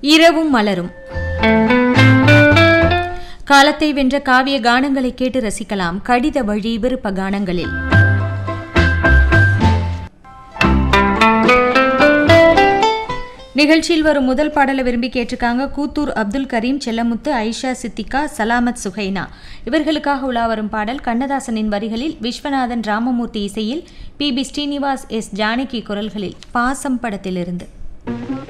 இரவும் மலரும் காலத்தை வென்ற காவிய கானங்களை கேட்டு ரசிக்கலாம் கடித வழி விருப்ப கானங்களில். நிகழ்ச்சியில் வரும் முதல் பாடலை விரும்பி கேட்டிருக்காங்க கூத்தூர் அப்துல் கரீம், செல்லமுத்து, ஐஷா, சித்திகா, சலாமத், சுஹைனா. இவர்களுக்காக உலா வரும் பாடல் கண்ணதாசனின் வரிகளில் விஸ்வநாதன் ராமமூர்த்தி இசையில் பி. ஸ்ரீனிவாஸ், எஸ். ஜானகி குரல்களில் பாசம் படத்திலிருந்து.